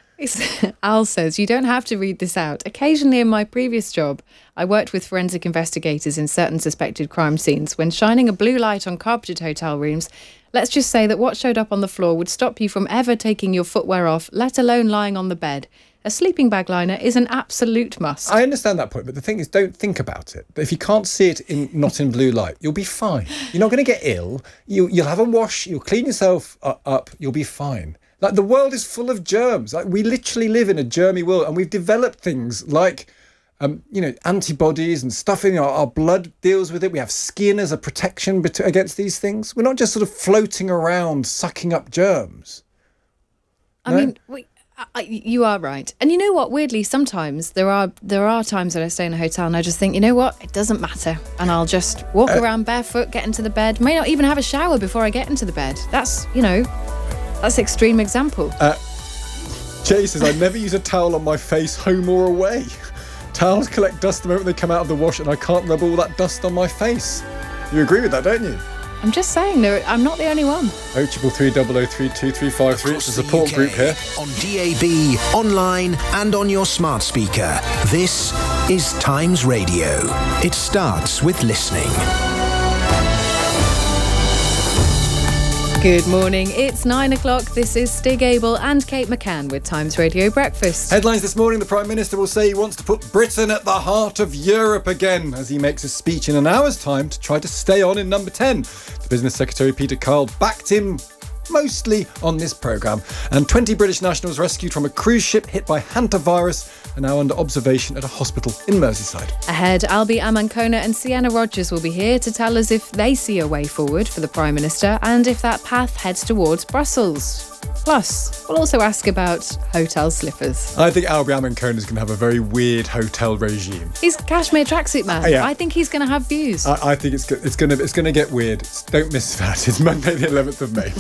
S2: Al says, you don't have to read this out. Occasionally in my previous job, I worked with forensic investigators in certain suspected crime scenes. When shining a blue light on carpeted hotel rooms, let's just say that what showed up on the floor would stop you from ever taking your footwear off, let alone lying on the bed. A sleeping bag liner is an absolute must.
S3: I understand that point, but the thing is, don't think about it. If you can't see it not in blue light, you'll be fine. You're not going to get ill. You'll have a wash. You'll clean yourself up. You'll be fine. Like, the world is full of germs. Like, we literally live in a germy world, and we've developed things like, antibodies and stuff in our blood deals with it. We have skin as a protection against these things. We're not just sort of floating around sucking up germs.
S2: I mean, you are right. And you know what? Weirdly, sometimes there are times that I stay in a hotel and I just think, you know what? It doesn't matter. And I'll just walk around barefoot, get into the bed. May not even have a shower before I get into the bed. That's an extreme example.
S3: Jay says, I never use a towel on my face, home or away. Towels collect dust the moment they come out of the wash, and I can't rub all that dust on my face. You agree with that, don't you?
S2: I'm just saying, I'm not the only one.
S3: 0333 003 2353. It's a support group here.
S5: On DAB, online and on your smart speaker. This is Times Radio. It starts with listening.
S2: Good morning, it's 9 o'clock. This is Stig Abel and Kate McCann with Times Radio Breakfast.
S3: Headlines this morning, the Prime Minister will say he wants to put Britain at the heart of Europe again as he makes a speech in an hour's time to try to stay on in number 10. The Business Secretary Peter Kyle backed him mostly on this programme. And 20 British nationals rescued from a cruise ship hit by hantavirus are now under observation at a hospital in Merseyside.
S2: Ahead, Albie Amankona and Sienna Rogers will be here to tell us if they see a way forward for the Prime Minister and if that path heads towards Brussels. Plus, we'll also ask about hotel slippers.
S3: I think Albie Amankona is going to have a very weird hotel regime.
S2: He's Kashmir tracksuit man.
S3: Yeah.
S2: I think he's going to have views.
S3: I think it's going to get weird. Don't miss that. It's Monday the 11th of May.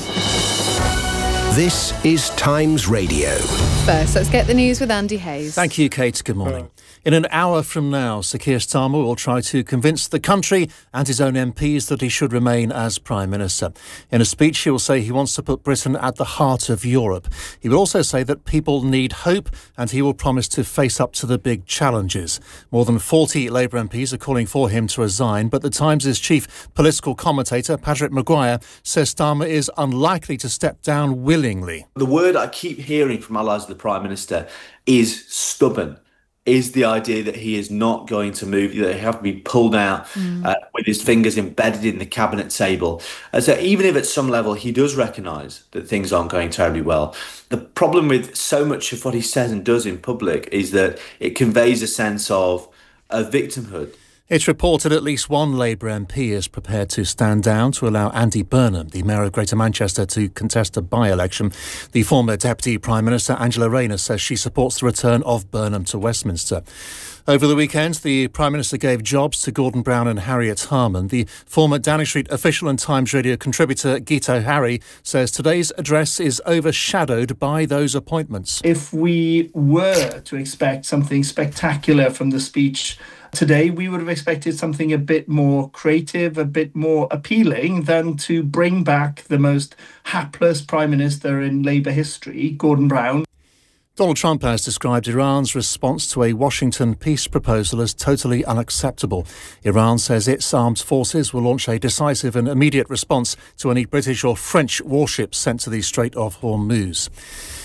S5: This is Times Radio.
S2: First, let's get the news with Andy Hayes.
S6: Thank you, Kate. Good morning. In an hour from now, Sir Keir Starmer will try to convince the country and his own MPs that he should remain as Prime Minister. In a speech, he will say he wants to put Britain at the heart of Europe. He will also say that people need hope, and he will promise to face up to the big challenges. More than 40 Labour MPs are calling for him to resign, but the Times' chief political commentator, Patrick Maguire, says Starmer is unlikely to step down willingly.
S1: The word I keep hearing from allies of the Prime Minister is stubborn. Is the idea that he is not going to move, that he have to be pulled out with his fingers embedded in the cabinet table. So even if at some level he does recognise that things aren't going terribly well, the problem with so much of what he says and does in public is that it conveys a sense of a victimhood.
S6: It's reported at least one Labour MP is prepared to stand down to allow Andy Burnham, the Mayor of Greater Manchester, to contest a by-election. The former Deputy Prime Minister, Angela Rayner, says she supports the return of Burnham to Westminster. Over the weekend, the Prime Minister gave jobs to Gordon Brown and Harriet Harman. The former Downing Street official and Times Radio contributor Gito Harry says today's address is overshadowed by those appointments.
S20: If we were to expect something spectacular from the speech today, we would have expected something a bit more creative, a bit more appealing than to bring back the most hapless Prime Minister in Labour history, Gordon Brown.
S6: Donald Trump has described Iran's response to a Washington peace proposal as totally unacceptable. Iran says its armed forces will launch a decisive and immediate response to any British or French warships sent to the Strait of Hormuz.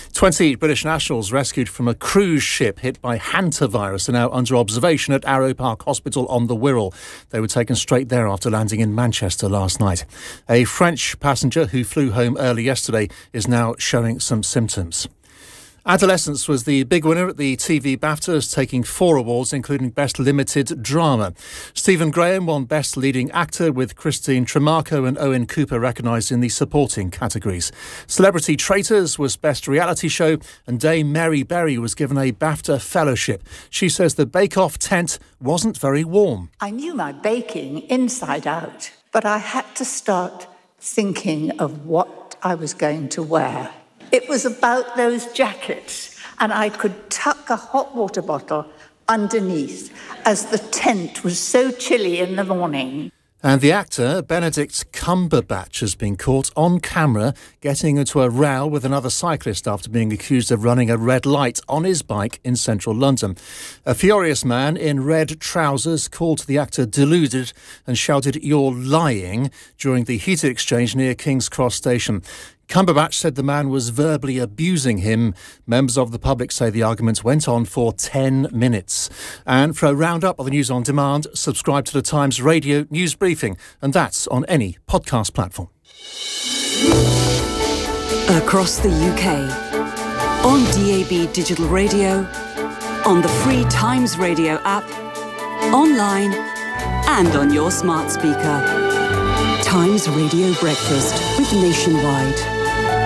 S6: 20 British nationals rescued from a cruise ship hit by hantavirus are now under observation at Arrow Park Hospital on the Wirral. They were taken straight there after landing in Manchester last night. A French passenger who flew home early yesterday is now showing some symptoms. Adolescence was the big winner at the TV BAFTAs, taking 4 awards, including Best Limited Drama. Stephen Graham won Best Leading Actor, with Christine Tremarco and Owen Cooper recognised in the supporting categories. Celebrity Traitors was Best Reality Show, and Dame Mary Berry was given a BAFTA Fellowship. She says the Bake Off tent wasn't very warm.
S21: I knew my baking inside out, but I had to start thinking of what I was going to wear. It was about those jackets, and I could tuck a hot water bottle underneath as the tent was so chilly in the morning.
S6: And the actor Benedict Cumberbatch has been caught on camera getting into a row with another cyclist after being accused of running a red light on his bike in central London. A furious man in red trousers called the actor deluded and shouted, "You're lying," during the heated exchange near King's Cross Station. Cumberbatch said the man was verbally abusing him. Members of the public say the argument went on for 10 minutes. And for a roundup of the news on demand, subscribe to the Times Radio News Briefing, and that's on any podcast platform.
S11: Across the UK, on DAB Digital Radio, on the free Times Radio app, online and on your smart speaker. Times Radio Breakfast with Nationwide.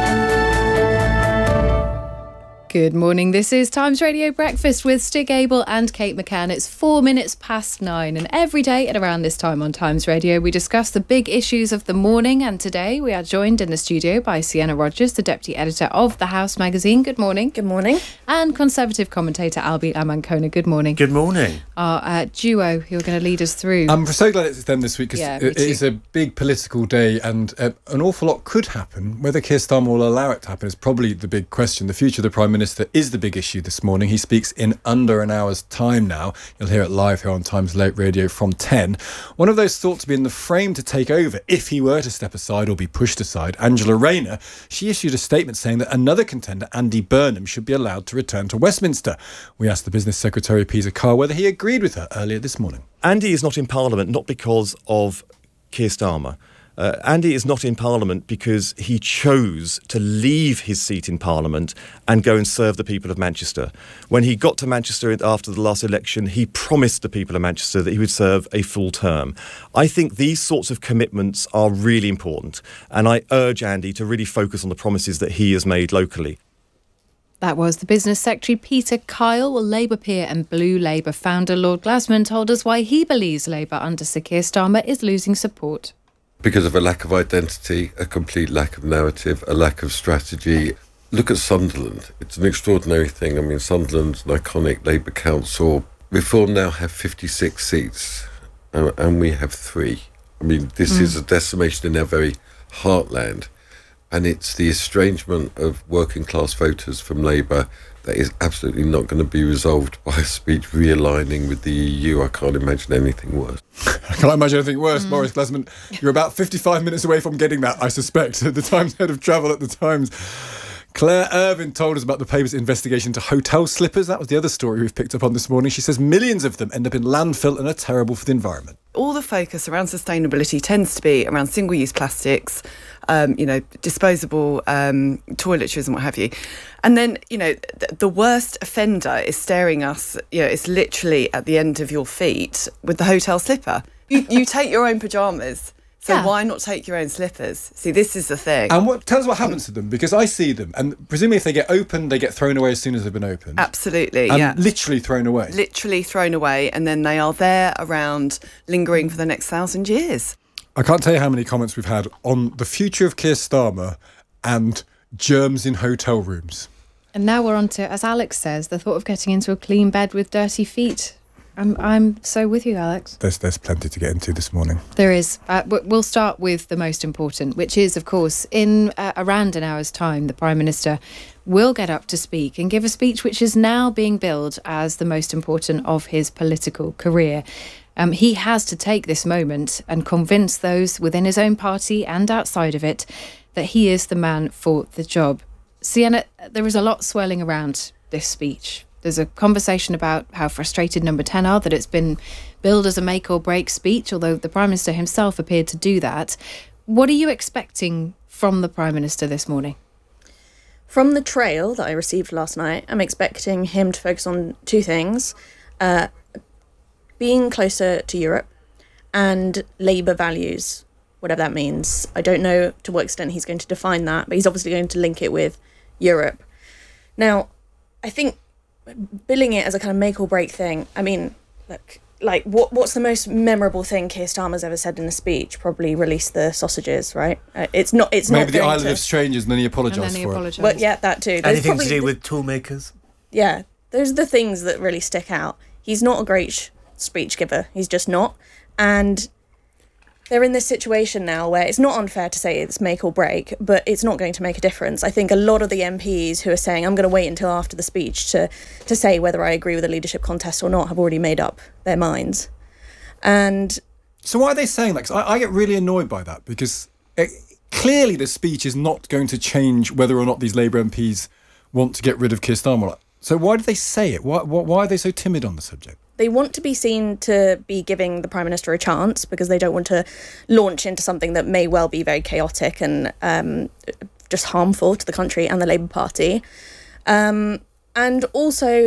S2: Good morning. This is Times Radio Breakfast with Stig Abel and Kate McCann. It's 4 minutes past 9, and every day at around this time on Times Radio, we discuss the big issues of the morning. And today we are joined in the studio by Sienna Rogers, the deputy editor of The House magazine. Good morning.
S22: Good morning.
S2: And Conservative commentator Albi Amankona. Good morning.
S23: Good morning.
S2: Our duo who are going to lead us through.
S3: I'm so glad it's them this week, because it is a big political day, and an awful lot could happen. Whether Keir Starmer will allow it to happen is probably the big question. The future of the Prime Minister is the big issue this morning. He speaks in under an hour's time now. You'll hear it live here on Times Late Radio from 10. One of those thought to be in the frame to take over if he were to step aside or be pushed aside, Angela Rayner, she issued a statement saying that another contender, Andy Burnham, should be allowed to return to Westminster. We asked the Business Secretary, Peter Carr, whether he agreed with her earlier this morning.
S23: Andy is not in Parliament, not because of Keir Starmer. Andy is not in Parliament because he chose to leave his seat in Parliament and go and serve the people of Manchester. When he got to Manchester after the last election, he promised the people of Manchester that he would serve a full term. I think these sorts of commitments are really important, and I urge Andy to really focus on the promises that he has made locally.
S2: That was the Business Secretary Peter Kyle. Well, Labour peer and Blue Labour founder Lord Glasman told us why he believes Labour under Sir Keir Starmer is losing support.
S7: Because of a lack of identity, a complete lack of narrative, a lack of strategy. Look at Sunderland. It's an extraordinary thing. I mean, Sunderland's an iconic Labour council. Reform now have 56 seats, and we have 3. I mean, this is a decimation in our very heartland. And it's the estrangement of working class voters from Labour that is absolutely not going to be resolved by a speech realigning with the EU. I can't imagine anything worse.
S3: I can't imagine anything worse, Maurice Glasman. You're about 55 minutes away from getting that, I suspect. The Times head of travel at the Times. Claire Irvin told us about the paper's investigation into hotel slippers. That was the other story we've picked up on this morning. She says millions of them end up in landfill and are terrible for the environment.
S4: All the focus around sustainability tends to be around single-use plastics, disposable toiletries and what have you. And then, the worst offender is staring us, it's literally at the end of your feet with the hotel slipper. You take your own pyjamas. So why not take your own slippers? See, this is the thing.
S3: And tell us what happens to them, because I see them, and presumably if they get opened, they get thrown away as soon as they've been opened.
S4: Absolutely,
S3: and literally thrown away.
S4: Literally thrown away, and then they are there around, lingering for the next 1,000 years.
S3: I can't tell you how many comments we've had on the future of Keir Starmer and germs in hotel rooms.
S2: And now we're on to, as Alex says, the thought of getting into a clean bed with dirty feet. I'm so with you, Alex.
S3: There's plenty to get into this morning.
S2: There is. We'll start with the most important, which is, of course, in around an hour's time, the Prime Minister will get up to speak and give a speech which is now being billed as the most important of his political career. He has to take this moment and convince those within his own party and outside of it that he is the man for the job. Sienna, there is a lot swirling around this speech. There's a conversation about how frustrated Number 10 are that it's been billed as a make or break speech, although the Prime Minister himself appeared to do that. What are you expecting from the Prime Minister this morning?
S10: From the trail that I received last night, I'm expecting him to focus on two things. Being closer to Europe and Labour values, whatever that means. I don't know to what extent he's going to define that, but he's obviously going to link it with Europe. Now, I think billing it as a kind of make or break thing, I mean, look, like, what's the most memorable thing Keir Starmer's ever said in a speech? Probably release the sausages, right? It's not
S3: maybe the Island of Strangers, and then he apologised for it.
S10: Well, yeah, that too.
S12: Anything to do with toolmakers?
S10: Yeah, those are the things that really stick out. He's not a great speech giver. He's just not. And they're in this situation now where it's not unfair to say it's make or break, but it's not going to make a difference. I think a lot of the MPs who are saying, I'm going to wait until after the speech to say whether I agree with the leadership contest or not, have already made up their minds. And
S3: so why are they saying that? 'Cause I get really annoyed by that, because clearly the speech is not going to change whether or not these Labour MPs want to get rid of Keir Starmer. So why do they say it? Why are they so timid on the subject?
S10: They want to be seen to be giving the Prime Minister a chance, because they don't want to launch into something that may well be very chaotic and just harmful to the country and the Labour Party. And also,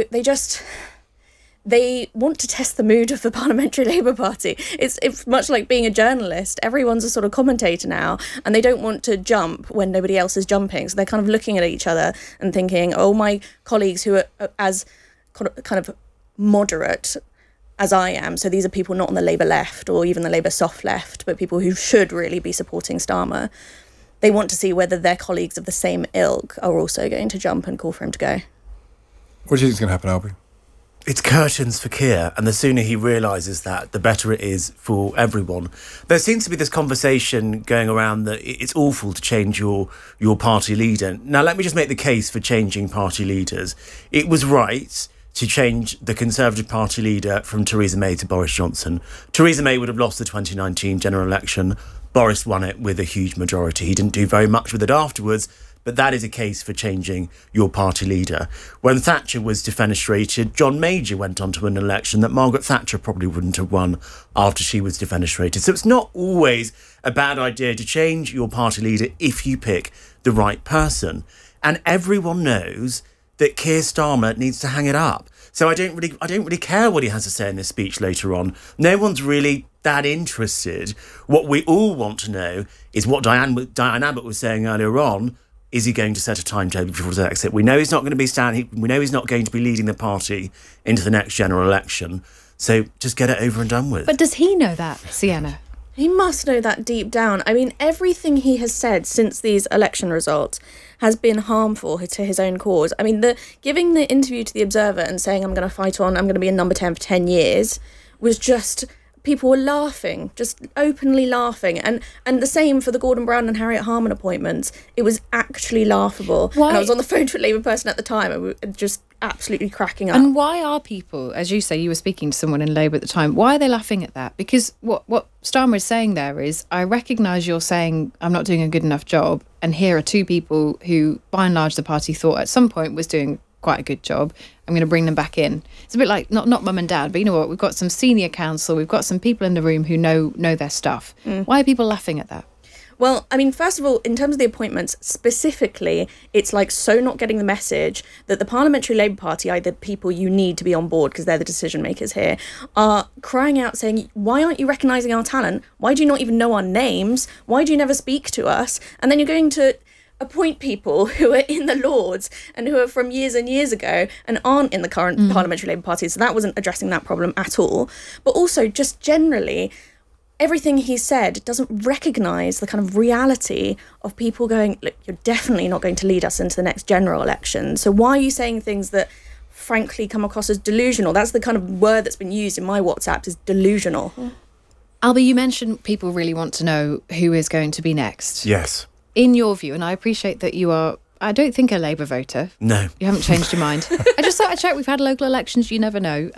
S10: they want to test the mood of the Parliamentary Labour Party. It's much like being a journalist. Everyone's a sort of commentator now, and they don't want to jump when nobody else is jumping. So they're kind of looking at each other and thinking, oh, my colleagues who are as kind of moderate as I am, so these are people not on the Labour left or even the Labour soft left, but people who should really be supporting Starmer. They want to see whether their colleagues of the same ilk are also going to jump and call for him to go.
S3: What do you think is going to happen, Albie?
S12: It's curtains for Keir, and the sooner he realises that, the better it is for everyone. There seems to be this conversation going around that it's awful to change your party leader. Now, let me just make the case for changing party leaders. It was right to change the Conservative Party leader from Theresa May to Boris Johnson. Theresa May would have lost the 2019 general election. Boris won it with a huge majority. He didn't do very much with it afterwards, but that is a case for changing your party leader. When Thatcher was defenestrated, John Major went on to win an election that Margaret Thatcher probably wouldn't have won after she was defenestrated. So it's not always a bad idea to change your party leader if you pick the right person. And everyone knows that Keir Starmer needs to hang it up. So I don't really care what he has to say in this speech later on. No one's really that interested. What we all want to know is what Diane Abbott was saying earlier on. Is he going to set a timetable before his exit? We know he's not going to be we know he's not going to be leading the party into the next general election. So just get it over and done with.
S2: But does he know that, Sienna?
S10: He must know that deep down. I mean, everything he has said since these election results has been harmful to his own cause. I mean, giving the interview to The Observer and saying, I'm going to fight on, I'm going to be in number 10 for 10 years, was just, people were laughing, just openly laughing. And the same for the Gordon Brown and Harriet Harman appointments. It was actually laughable.
S2: Why?
S10: And I was on the phone to a Labour person at the time, and we were just absolutely cracking up.
S2: And why are people, as you say, you were speaking to someone in Labour at the time, why are they laughing at that? Because what Starmer is saying there is, I recognise you're saying I'm not doing a good enough job, and here are two people who, by and large, the party thought at some point was doing quite a good job. I'm going to bring them back in. It's a bit like, not mum and dad, but you know what, we've got some senior counsel, we've got some people in the room who know their stuff. Why are people laughing at that?
S10: Well, I mean, first of all, in terms of the appointments, specifically, it's like so not getting the message that the Parliamentary Labour Party, either people you need to be on board because they're the decision makers here, are crying out saying, why aren't you recognising our talent? Why do you not even know our names? Why do you never speak to us? And then you're going to appoint people who are in the Lords and who are from years and years ago and aren't in the current Parliamentary Labour Party. So that wasn't addressing that problem at all. But also, just generally, everything he said doesn't recognise the kind of reality of people going, look, you're definitely not going to lead us into the next general election. So why are you saying things that frankly come across as delusional? That's the kind of word that's been used in my WhatsApp, is delusional.
S2: Albie, you mentioned people really want to know who is going to be next.
S12: Yes.
S2: In your view, and I appreciate that you are, I don't think, a Labour voter.
S12: No.
S2: You haven't changed your mind. I just thought I'd check. We've had local elections, you never know.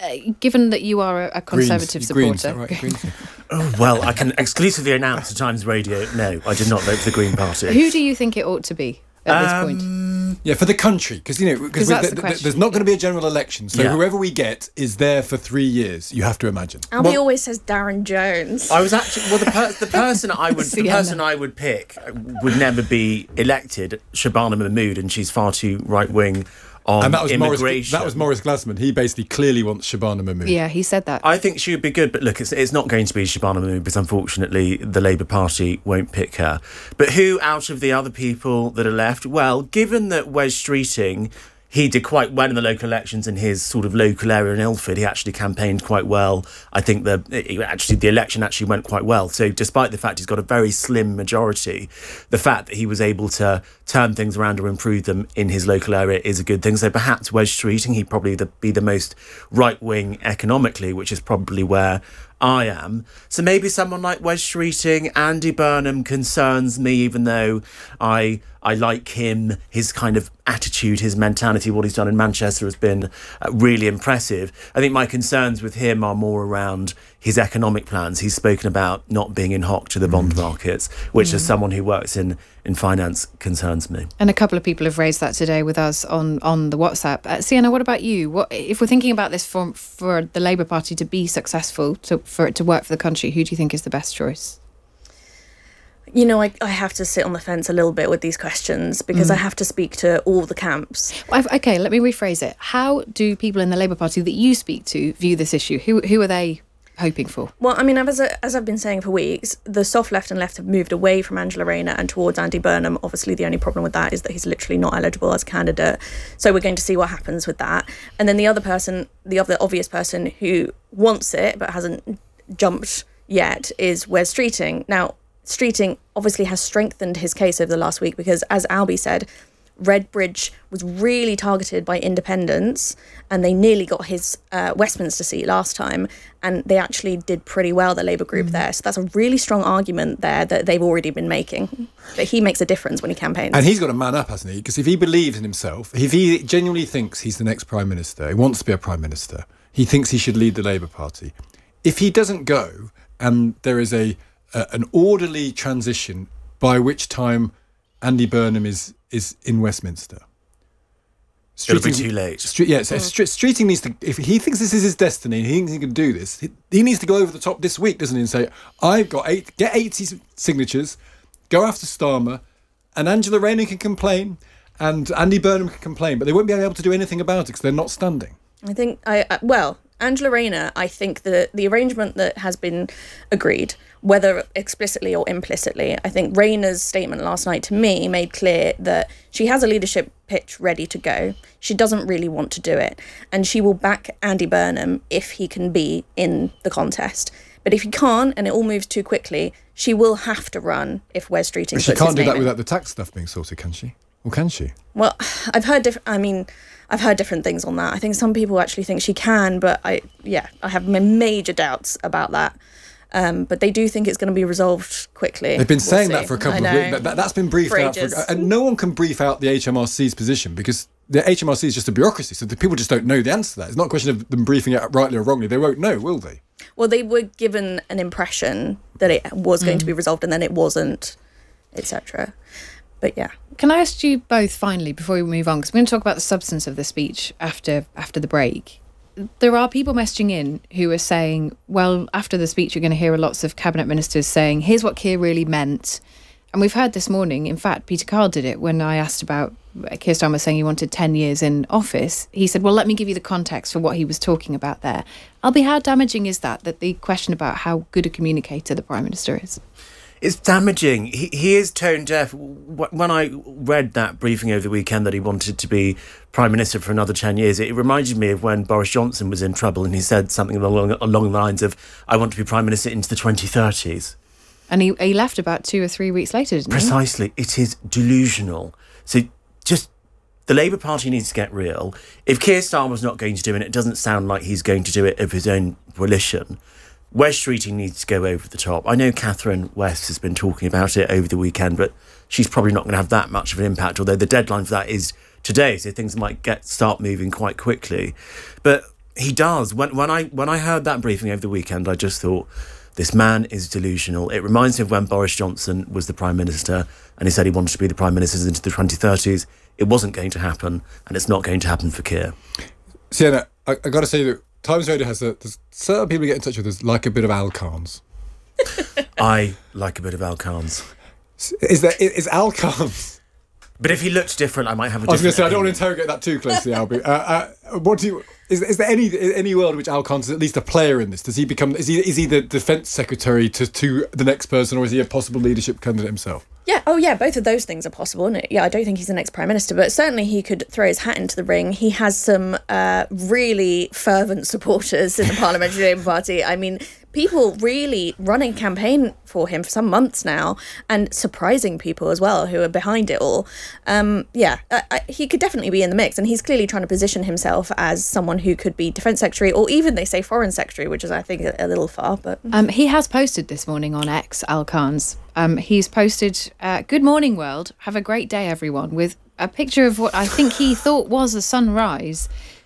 S2: Given that you are a Conservative supporter.
S3: Greens.
S12: Oh, well, I can exclusively announce to Times Radio, no, I did not vote for the Green Party.
S2: Who do you think it ought to be? at this point?
S3: Yeah, for the country, because there's not going to be a general election, so whoever we get is there for 3 years. You have to imagine.
S10: Albie always says Darren Jones.
S12: I was actually the person I would pick would never be elected, Shabana Mahmood, and she's far too right wing on
S3: and that was
S12: immigration.
S3: That was Maurice Glassman. He basically clearly wants Shabana Mahmood.
S2: Yeah, he said that.
S12: I think she would be good, but look, it's not going to be Shabana Mahmood because unfortunately the Labour Party won't pick her. But who out of the other people that are left? Well, given that Wes Streeting, he did quite well in the local elections in his sort of local area in Ilford. He actually campaigned quite well. I think the election actually went quite well. So despite the fact he's got a very slim majority, the fact that he was able to turn things around or improve them in his local area is a good thing. So perhaps Wes Streeting, he'd probably be the most right-wing economically, which is probably where I am. So maybe someone like Wes Streeting. Andy Burnham concerns me, even though I like him, his kind of attitude, his mentality, what he's done in Manchester has been really impressive. I think my concerns with him are more around his economic plans. He's spoken about not being in hock to the bond markets, which as someone who works in finance concerns me.
S2: And a couple of people have raised that today with us on the WhatsApp. Sienna, what about you? What if we're thinking about this for the Labour Party to be successful, for it to work for the country, who do you think is the best choice?
S10: You know, I have to sit on the fence a little bit with these questions because I have to speak to all the camps.
S2: Okay, let me rephrase it. How do people in the Labour Party that you speak to view this issue? Who are they hoping for?
S10: Well, I mean, as I've been saying for weeks, the soft left and left have moved away from Angela Rayner and towards Andy Burnham. Obviously, the only problem with that is that he's literally not eligible as a candidate. So we're going to see what happens with that. And then the other obvious person who wants it but hasn't jumped yet is Wes Streeting. Now, Streeting obviously has strengthened his case over the last week because, as Albie said, Redbridge was really targeted by independents and they nearly got his Westminster seat last time, and they actually did pretty well, the Labour group there. So that's a really strong argument there that they've already been making, that he makes a difference when he campaigns.
S3: And he's got to man up, hasn't he? Because if he believes in himself, if he genuinely thinks he's the next Prime Minister, he wants to be a Prime Minister, he thinks he should lead the Labour Party. If he doesn't go and there is an orderly transition by which time Andy Burnham is in Westminster,
S12: it'll be too late.
S3: Streeting needs to, if he thinks this is his destiny and he thinks he can do this, he needs to go over the top this week, doesn't he, and say, I've got get 80 signatures, go after Starmer, and Angela Rayner can complain and Andy Burnham can complain, but they won't be able to do anything about it because they're not standing.
S10: I think, Angela Rayner, I think the arrangement that has been agreed, whether explicitly or implicitly, I think Rayner's statement last night to me made clear that she has a leadership pitch ready to go. She doesn't really want to do it. And she will back Andy Burnham if he can be in the contest. But if he can't, and it all moves too quickly, she will have to run if Wes Streeting puts his name in.
S3: She can't do that without the tax stuff being sorted, can she? Or can she?
S10: Well, I've heard different things on that. I think some people actually think she can, but I have major doubts about that. But they do think it's going to be resolved quickly.
S3: They've been saying that for a couple of weeks. That's been briefed out. And no one can brief out the HMRC's position because the HMRC is just a bureaucracy, so the people just don't know the answer to that. It's not a question of them briefing it rightly or wrongly. They won't know, will they?
S10: Well, they were given an impression that it was going to be resolved and then it wasn't, etc. But yeah.
S2: Can I ask you both finally before we move on, because we're going to talk about the substance of the speech after the break. There are people messaging in who are saying, well, after the speech you're going to hear lots of cabinet ministers saying, here's what Keir really meant. And we've heard this morning, in fact, Peter Carl did it when I asked about Keir Starmer saying he wanted 10 years in office. He said, well, let me give you the context for what he was talking about there. Albie, how damaging is that the question about how good a communicator the Prime Minister is?
S12: It's damaging. He is tone deaf. When I read that briefing over the weekend that he wanted to be Prime Minister for another 10 years, it reminded me of when Boris Johnson was in trouble and he said something along the lines of, I want to be Prime Minister into the 2030s.
S2: And he left about 2 or 3 weeks later, didn't he?
S12: Precisely. It is delusional. So just the Labour Party needs to get real. If Keir Starmer's not going to do it, and it doesn't sound like he's going to do it of his own volition, Wes Streeting needs to go over the top. I know Catherine West has been talking about it over the weekend, but she's probably not going to have that much of an impact, although the deadline for that is today, so things might start moving quite quickly. But he does. When I heard that briefing over the weekend, I just thought, This man is delusional. It reminds me of when Boris Johnson was the Prime Minister and he said he wanted to be the Prime Minister into the 2030s. It wasn't going to happen, and it's not going to happen for Keir.
S3: Sienna, I got to say that Times Radio has there's certain people get in touch with us like a bit of Al Carnes.
S12: I like a bit of Al Carnes.
S3: Is Al Carnes?
S12: But if he looked different, I might have a different
S3: I was going to say, I don't
S12: opinion.
S3: want to interrogate that too closely, Albie. What do you... Is there any world in which Al Carnes is at least a player in this? Does he become... Is he the defence secretary to the next person, or is he a possible leadership candidate himself?
S10: Yeah, oh yeah, both of those things are possible, isn't it? Yeah, I don't think he's the next Prime Minister, but certainly he could throw his hat into the ring. He has some really fervent supporters in the Parliamentary Labour Party. I mean, people really running campaign for him for some months now, and surprising people as well who are behind it all. He could definitely be in the mix, and he's clearly trying to position himself as someone who could be Defence Secretary, or even, they say, Foreign Secretary, which is, I think, a little far. But
S2: he has posted this morning on X, Al Carnes. He's posted, "Good morning, world. Have a great day, everyone," with a picture of what I think he thought was a sunrise.